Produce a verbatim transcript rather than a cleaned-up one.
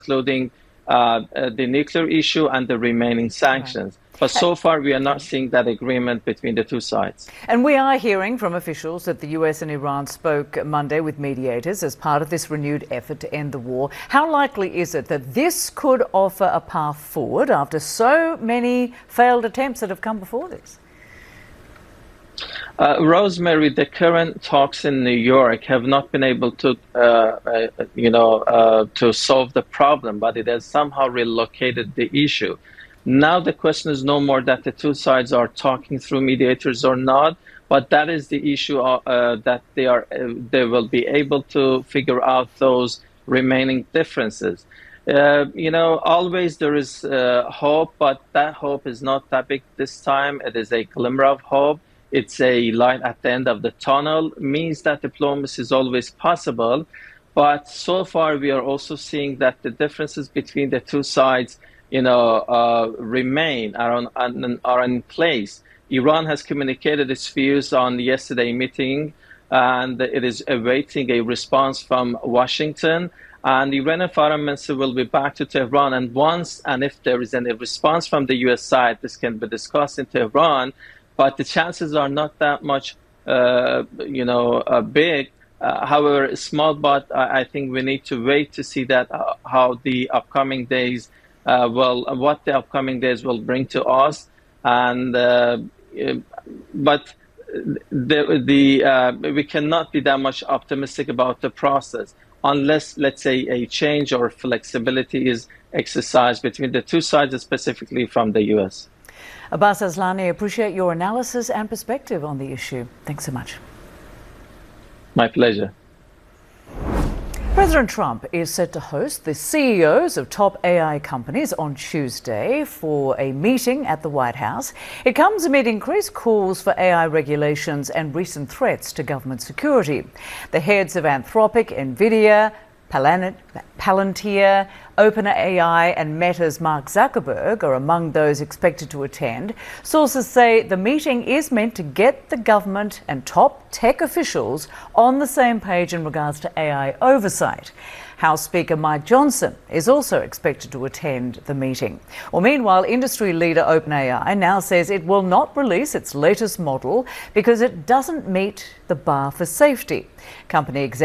including uh, uh, the nuclear issue and the remaining sanctions. Right. But so far, we are not seeing that agreement between the two sides. And we are hearing from officials that the U S and Iran spoke Monday with mediators as part of this renewed effort to end the war. How likely is it that this could offer a path forward after so many failed attempts that have come before this? Uh, Rosemary, the current talks in New York have not been able to, uh, uh, you know, uh, to solve the problem, but it has somehow relocated the issue. Now the question is no more that the two sides are talking through mediators or not, but that is the issue uh, that they are, uh, they will be able to figure out those remaining differences. Uh, you know, always there is uh, hope, but that hope is not that big this time. It is a glimmer of hope. It's a light at the end of the tunnel, means that diplomacy is always possible. But so far, we are also seeing that the differences between the two sides, you know, uh, remain, are, on, are in place. Iran has communicated its views on yesterday's meeting, and it is awaiting a response from Washington. And the Iranian foreign minister will be back to Tehran. And once, and if there is any response from the U S side, this can be discussed in Tehran. But the chances are not that much, uh, you know, uh, big. Uh, however, small, but I think we need to wait to see that uh, how the upcoming days uh, will, what the upcoming days will bring to us. And uh, but the the uh, we cannot be that much optimistic about the process unless, let's say, a change or flexibility is exercised between the two sides, specifically from the U S. Abbas Aslani, appreciate your analysis and perspective on the issue. Thanks so much. My pleasure. President Trump is set to host the C E Os of top A I companies on Tuesday for a meeting at the White House. It comes amid increased calls for A I regulations and recent threats to government security. The heads of Anthropic, NVIDIA, Palantir, OpenAI and Meta's Mark Zuckerberg are among those expected to attend. Sources say the meeting is meant to get the government and top tech officials on the same page in regards to A I oversight. House Speaker Mike Johnson is also expected to attend the meeting. Well, meanwhile, industry leader OpenAI now says it will not release its latest model because it doesn't meet the bar for safety. Company executives